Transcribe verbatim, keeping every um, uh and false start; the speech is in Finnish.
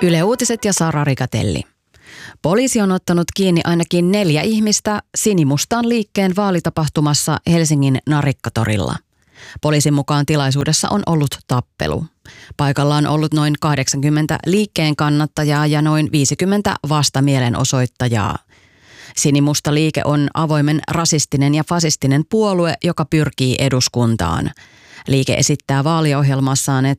Yle Uutiset ja Sara Rikatelli. Poliisi on ottanut kiinni ainakin neljä ihmistä Sinimustan liikkeen vaalitapahtumassa Helsingin Narikkatorilla. Poliisin mukaan tilaisuudessa on ollut tappelu. Paikalla on ollut noin kahdeksankymmentä liikkeen kannattajaa ja noin viisikymmentä vastamielenosoittajaa. Sinimusta liike on avoimen rasistinen ja fasistinen puolue, joka pyrkii eduskuntaan. Liike esittää vaaliohjelmassaan, että